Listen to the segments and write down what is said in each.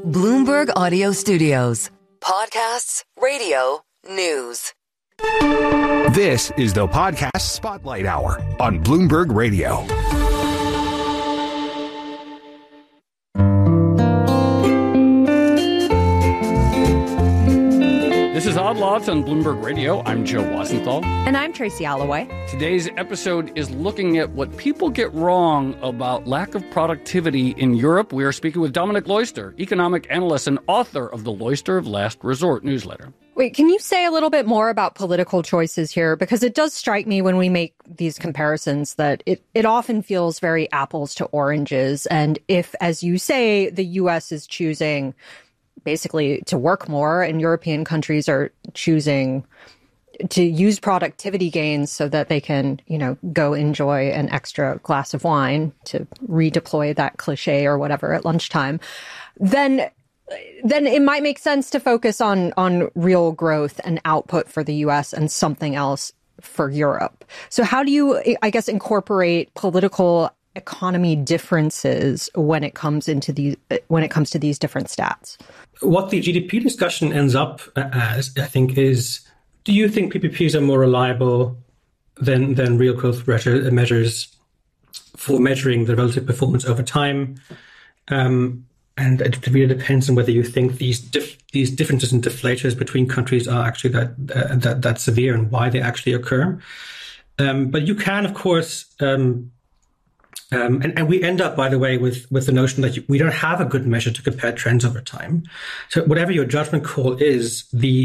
Bloomberg Audio Studios. Podcasts, radio, news. This is the Podcast Spotlight Hour on Bloomberg Radio. This is Odd Lots on Bloomberg Radio. I'm Joe Wasenthal. And I'm Tracy Alloway. Today's episode is looking at what people get wrong about lack of productivity in Europe. We are speaking with Dominic Loyster, economic analyst and author of the Loyster of Last Resort newsletter. Wait, can you say a little bit more about political choices here? Because it does strike me when we make these comparisons that it often feels very apples to oranges. And if, as you say, the U.S. is choosing basically to work more and European countries are choosing to use productivity gains so that they can, go enjoy an extra glass of wine, to redeploy that cliche or whatever at lunchtime, then it might make sense to focus on real growth and output for the U.S. and something else for Europe. So how do you, I guess, incorporate political economy differences when it comes to these different stats? What the GDP discussion ends up as, I think, is: do you think PPPs are more reliable than real growth measures for measuring the relative performance over time? And it really depends on whether you think these differences in deflators between countries are actually that severe and why they actually occur. But you can, of course, and we end up, by the way, with the notion that we don't have a good measure to compare trends over time. So whatever your judgment call is,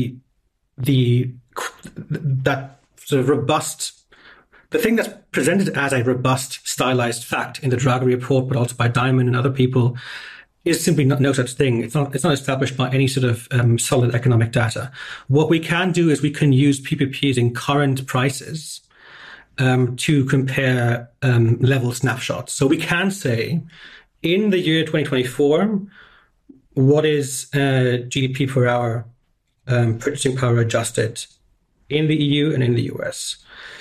that sort of robust, the thing that's presented as a robust, stylized fact in the Draghi report, but also by Diamond and other people, is simply no such thing. It's not established by any sort of solid economic data. What we can do is we can use PPPs in current prices to compare level snapshots. So we can say, in the year 2024, what is GDP per hour purchasing power adjusted in the EU and in the US?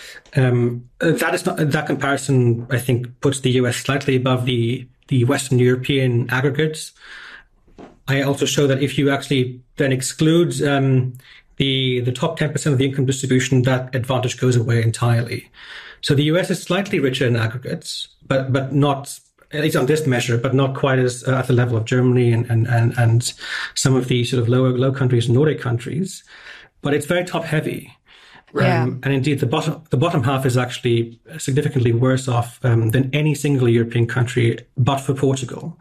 That comparison, I think, puts the US slightly above the Western European aggregates. I also show that if you actually then exclude the top 10% of the income distribution, that advantage goes away entirely. So the US is slightly richer in aggregates, but not, at least on this measure, but not quite as at the level of Germany and some of the sort of low countries, Nordic countries. But it's very top heavy. Yeah. And indeed, the bottom half is actually significantly worse off than any single European country, but for Portugal.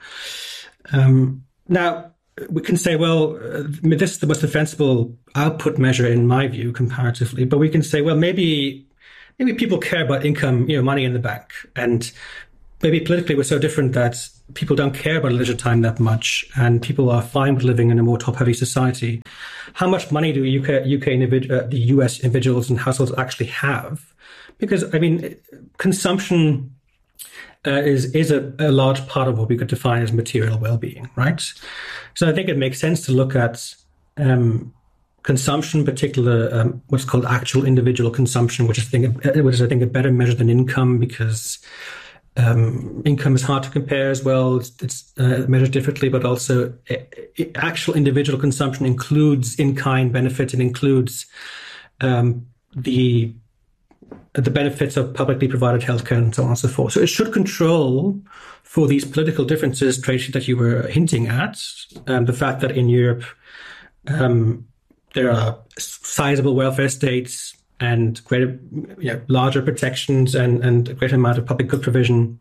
Now, we can say, well, this is the most defensible output measure in my view, comparatively. But we can say, well, maybe people care about income, money in the bank, and maybe politically we're so different that people don't care about leisure time that much, and people are fine with living in a more top-heavy society. How much money do the US individuals and households actually have? Because consumption is a large part of what we could define as material well-being, right? So I think it makes sense to look at consumption, in particular what's called actual individual consumption, which is I think a better measure than income, because income is hard to compare as well. It's measured differently, but also actual individual consumption includes in-kind benefits. It includes the benefits of publicly provided healthcare and so on and so forth. So it should control for these political differences, Tracy, that you were hinting at, the fact that in Europe there are sizable welfare states and greater, larger protections and a greater amount of public good provision.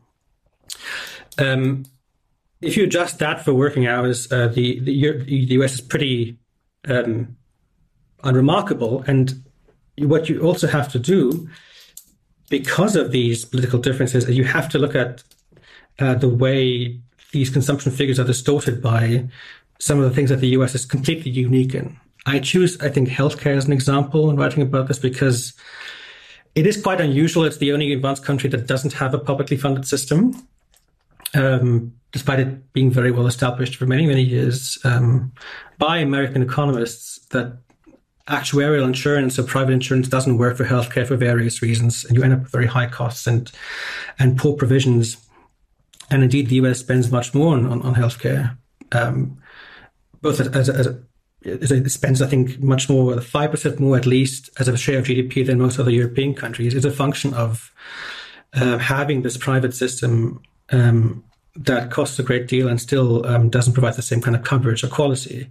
If you adjust that for working hours, the US is pretty unremarkable. And what you also have to do, because of these political differences, is you have to look at the way these consumption figures are distorted by some of the things that the US is completely unique in. I think, healthcare as an example in writing about this, because it is quite unusual. It's the only advanced country that doesn't have a publicly funded system, despite it being very well established for many, many years by American economists, that actuarial insurance or private insurance doesn't work for healthcare for various reasons, and you end up with very high costs and poor provisions. And indeed, the US spends much more on healthcare both it spends, I think, much more, 5% more at least as a share of GDP than most other European countries, is a function of having this private system that costs a great deal and still doesn't provide the same kind of coverage or quality.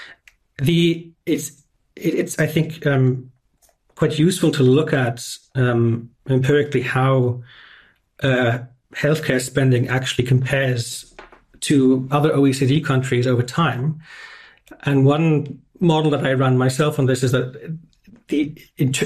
It's I think, quite useful to look at empirically how healthcare spending actually compares to other OECD countries over time. And one model that I run myself on this is that the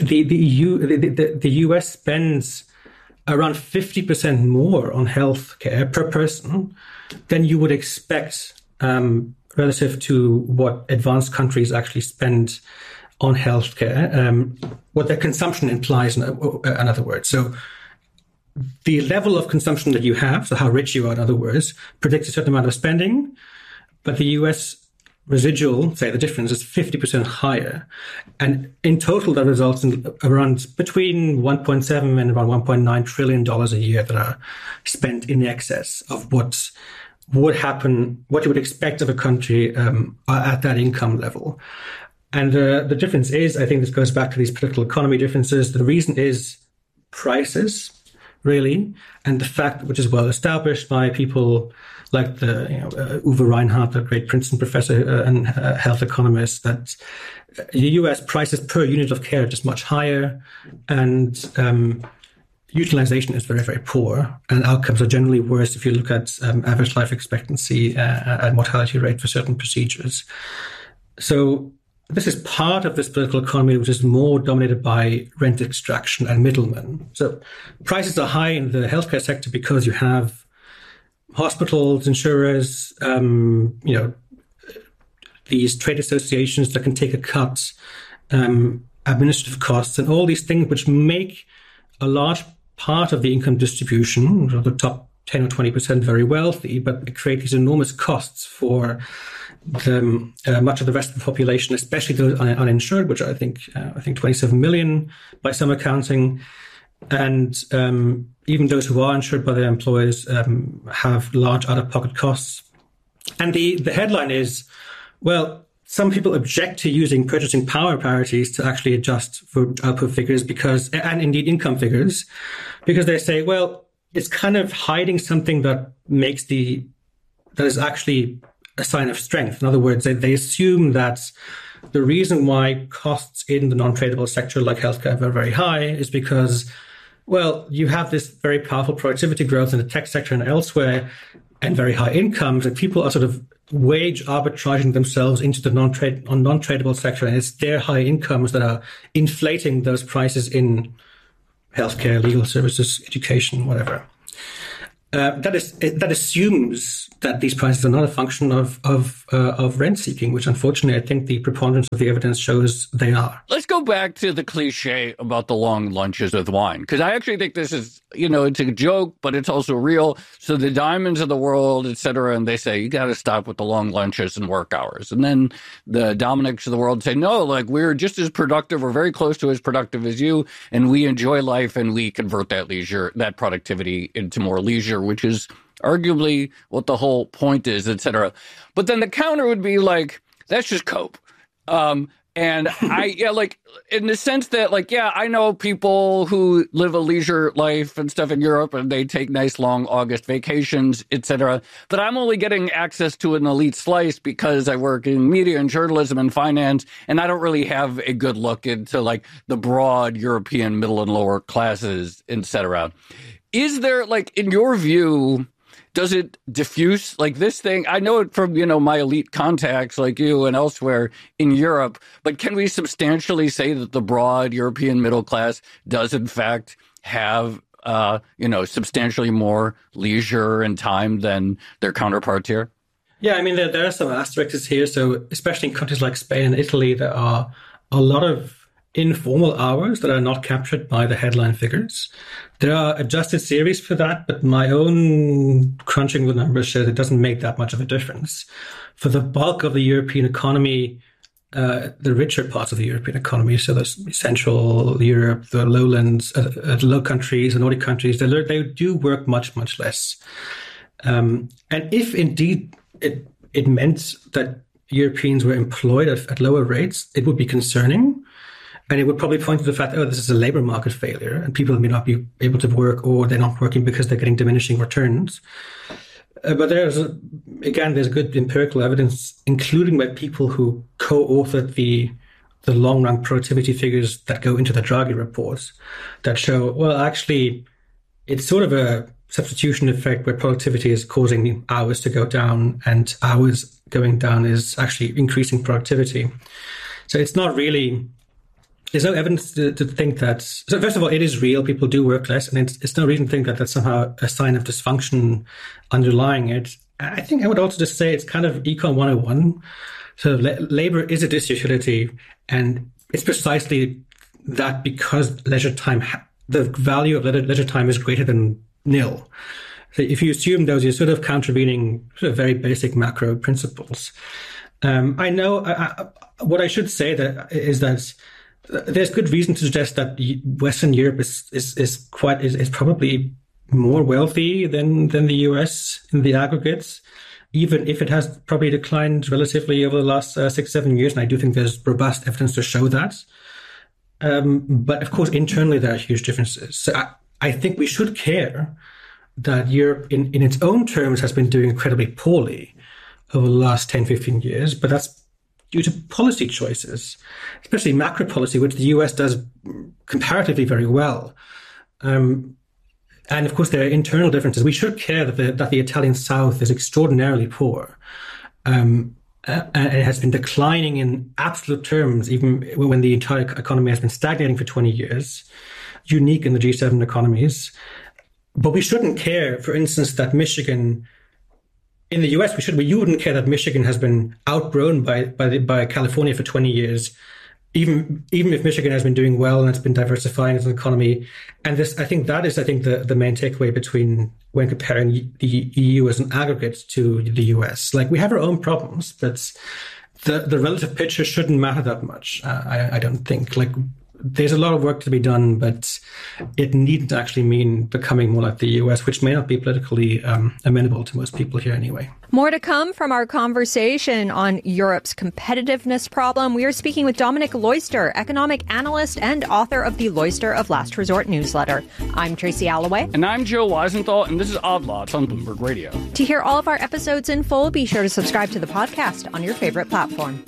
US spends around 50% more on healthcare per person than you would expect relative to what advanced countries actually spend on healthcare, what their consumption implies, in other words. So the level of consumption that you have, so how rich you are, in other words, predicts a certain amount of spending, but the US residual, say the difference, is 50% higher. And in total, that results in around between $1.7 and around $1.9 trillion a year that are spent in excess of what would happen, what you would expect of a country at that income level. And the difference is, I think this goes back to these political economy differences. The reason is prices, really, and the fact, which is well established by people like Uwe Reinhardt, the great Princeton professor and health economist, that the US prices per unit of care are just much higher, and utilization is very, very poor, and outcomes are generally worse if you look at average life expectancy and mortality rate for certain procedures. So this is part of this political economy, which is more dominated by rent extraction and middlemen. So prices are high in the healthcare sector because you have hospitals, insurers, these trade associations that can take a cut, administrative costs, and all these things which make a large part of the income distribution, the top 10 or 20% very wealthy, but create these enormous costs for much of the rest of the population, especially those uninsured, which I think 27 million by some accounting. And even those who are insured by their employers have large out-of-pocket costs. And the headline is, well, some people object to using purchasing power parities to actually adjust for output figures and indeed income figures, because they say, well, it's kind of hiding something that is actually a sign of strength. In other words, they assume that the reason why costs in the non-tradable sector like healthcare are very high is because, well, you have this very powerful productivity growth in the tech sector and elsewhere, and very high incomes, and people are sort of wage arbitraging themselves into the non-tradable sector, and it's their high incomes that are inflating those prices in healthcare, legal services, education, whatever. That assumes that these prices are not a function of rent seeking, which unfortunately I think the preponderance of the evidence shows they are. Let's go back to the cliche about the long lunches with wine, because I actually think this is, it's a joke, but it's also real. So the Diamonds of the world, et cetera, and they say, you got to stop with the long lunches and work hours. And then the Dominics of the world say, no, we're just as productive or very close to as productive as you, and we enjoy life, and we convert that productivity into more leisure, which is arguably what the whole point is, et cetera. But then the counter would be that's just cope. And in the sense that, I know people who live a leisure life and stuff in Europe, and they take nice long August vacations, et cetera. But I'm only getting access to an elite slice because I work in media and journalism and finance, and I don't really have a good look into the broad European middle and lower classes, et cetera. Is there, in your view, does it diffuse this thing? I know it from, my elite contacts like you and elsewhere in Europe, but can we substantially say that the broad European middle class does in fact have, substantially more leisure and time than their counterparts here? Yeah, I mean, there are some asterisks here. So especially in countries like Spain and Italy, there are a lot of informal hours that are not captured by the headline figures. There are adjusted series for that, but my own crunching the numbers shows it doesn't make that much of a difference. For the bulk of the European economy, the richer parts of the European economy, so the Central Europe, the lowlands, the low countries, the Nordic countries, they do work much, much less. And if indeed it meant that Europeans were employed at lower rates, it would be concerning. And it would probably point to the fact, this is a labor market failure and people may not be able to work, or they're not working because they're getting diminishing returns. But there's good empirical evidence, including by people who co-authored the long-run productivity figures that go into the Draghi reports, that show, well, actually, it's sort of a substitution effect where productivity is causing hours to go down, and hours going down is actually increasing productivity. So it's not really... There's no evidence to think that... So first of all, it is real. People do work less, and it's no reason to think that that's somehow a sign of dysfunction underlying it. I think I would also just say it's kind of Econ 101. So labor is a disutility, and it's precisely that because leisure time, the value of leisure time is greater than nil. So if you assume those, you're sort of contravening sort of very basic macro principles. I know what I should say is that there's good reason to suggest that Western Europe is probably more wealthy than the US in the aggregates, even if it has probably declined relatively over the last 6-7 years. And I do think there's robust evidence to show that. But of course, internally, there are huge differences. So I think we should care that Europe in its own terms has been doing incredibly poorly over the last 10-15 years, but that's due to policy choices, especially macro policy, which the US does comparatively very well. And of course, there are internal differences. We should care that the Italian South is extraordinarily poor. And it has been declining in absolute terms, even when the entire economy has been stagnating for 20 years, unique in the G7 economies. But we shouldn't care, for instance, that Michigan... In the US, you wouldn't care that Michigan has been outgrown by California for 20 years, even if Michigan has been doing well and it's been diversifying as an economy. And I think the main takeaway when comparing the EU as an aggregate to the US. Like, we have our own problems, but the relative picture shouldn't matter that much. I don't think. Like, there's a lot of work to be done, but it needn't actually mean becoming more like the US, which may not be politically amenable to most people here anyway. More to come from our conversation on Europe's competitiveness problem. We are speaking with Dominic Loyster, economic analyst and author of the Loyster of Last Resort newsletter. I'm Tracy Alloway. And I'm Joe Weisenthal, and this is Odd Lots on Bloomberg Radio. To hear all of our episodes in full, be sure to subscribe to the podcast on your favorite platform.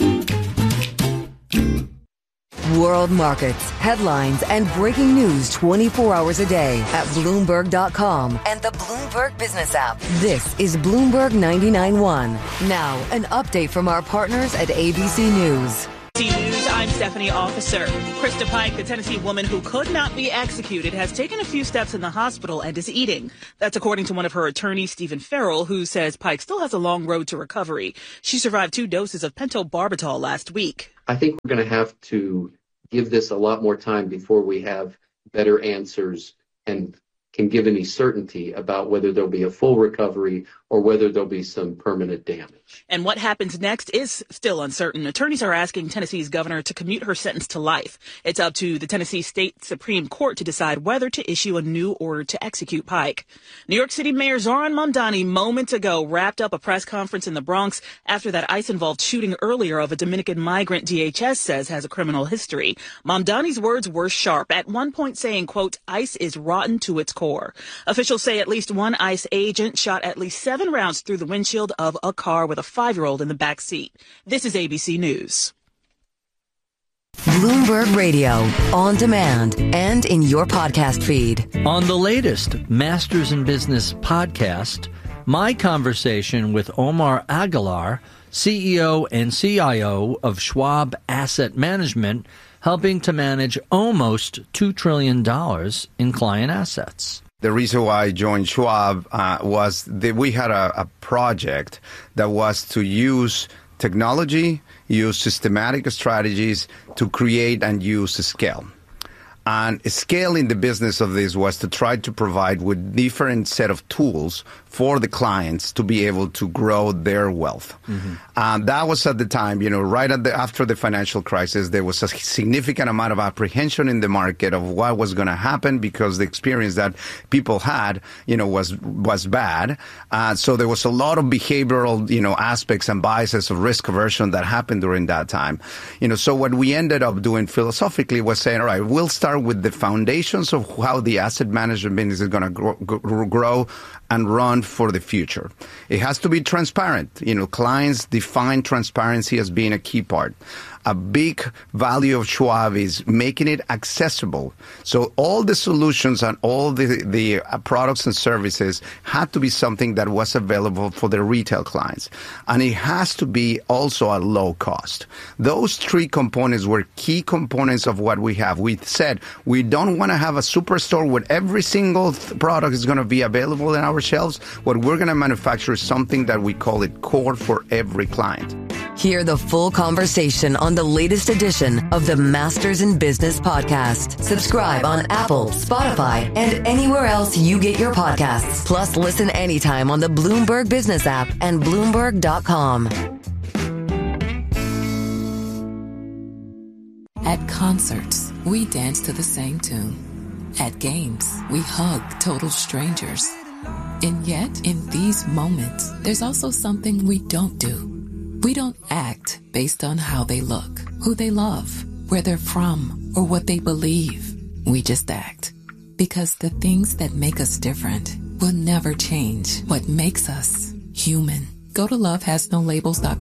World markets, headlines, and breaking news 24 hours a day at Bloomberg.com and the Bloomberg Business app. This is Bloomberg 99.1. Now, an update from our partners at ABC News. News, I'm Stephanie Officer. Krista Pike, the Tennessee woman who could not be executed, has taken a few steps in the hospital and is eating. That's according to one of her attorneys, Stephen Farrell, who says Pike still has a long road to recovery. She survived 2 doses of pentobarbital last week. I think we're going to have to give this a lot more time before we have better answers and can give any certainty about whether there'll be a full recovery or whether there'll be some permanent damage. And what happens next is still uncertain. Attorneys are asking Tennessee's governor to commute her sentence to life. It's up to the Tennessee State Supreme Court to decide whether to issue a new order to execute Pike. New York City Mayor Zohran Mamdani moments ago wrapped up a press conference in the Bronx after that ICE-involved shooting earlier of a Dominican migrant DHS says has a criminal history. Mamdani's words were sharp, at one point saying, quote, ICE is rotten to its core. Officials say at least one ICE agent shot at least 7 rounds through the windshield of a car with a 5-year-old in the back seat. This is ABC News. Bloomberg Radio, on demand and in your podcast feed. On the latest Masters in Business podcast, my conversation with Omar Aguilar, CEO and CIO of Schwab Asset Management, helping to manage almost $2 trillion in client assets. The reason why I joined Schwab was that we had a project that was to use technology, use systematic strategies to create and use scale. And scale in the business of this was to try to provide with different set of tools for the clients to be able to grow their wealth. That was at the time, right after the financial crisis, there was a significant amount of apprehension in the market of what was going to happen because the experience that people had, was bad. So there was a lot of behavioral, aspects and biases of risk aversion that happened during that time. So what we ended up doing philosophically was saying, all right, we'll start with the foundations of how the asset management business is going to grow and run for the future. It has to be transparent. Clients define transparency as being a key part. A big value of Schwab is making it accessible. So all the solutions and all the products and services had to be something that was available for the retail clients. And it has to be also at low cost. Those three components were key components of what we have. We said we don't want to have a superstore where every single product is going to be available in our shelves. What we're going to manufacture is something that we call it core for every client. Hear the full conversation on the latest edition of the Masters in Business podcast. Subscribe on Apple, Spotify, and anywhere else you get your podcasts. Plus, listen anytime on the Bloomberg Business app and Bloomberg.com. At concerts, we dance to the same tune. At games, we hug total strangers. And yet, in these moments, there's also something we don't do. We don't act based on how they look, who they love, where they're from, or what they believe. We just act. Because the things that make us different will never change what makes us human. Go to lovehasnolabels.com